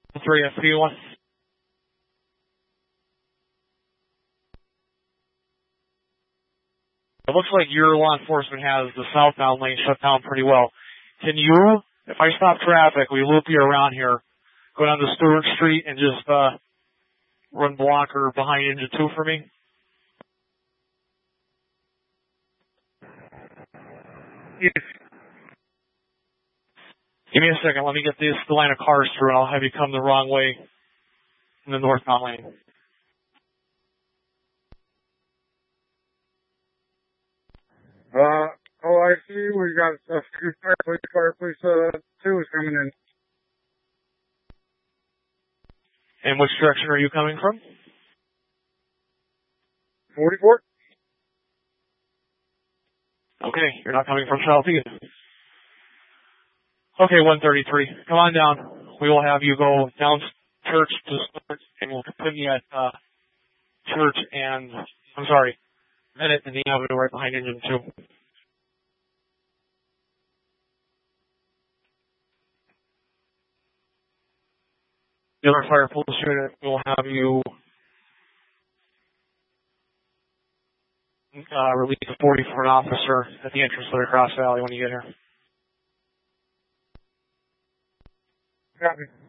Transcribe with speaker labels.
Speaker 1: 3 FP1. It looks like your law enforcement has the southbound lane shut down pretty well. Can you, if I stop traffic, we loop you around here, go down to Stewart Street and just run blocker behind engine 2 for me?
Speaker 2: Yes.
Speaker 1: Give me a second. Let me get the line of cars through, and I'll have you come the wrong way in the northbound lane.
Speaker 2: I see. We got a few police 2 is coming in.
Speaker 1: And which direction are you coming from?
Speaker 2: 44?
Speaker 1: Okay, you're not coming from south either. Okay, 133. Come on down. We will have you go down Church to Stewart, and we'll continue at Church and, Bennett and the Avenue right behind engine 2. The other fire police unit will have you release a 40-foot officer at the entrance to the Cross Valley when you get here.
Speaker 2: Copy.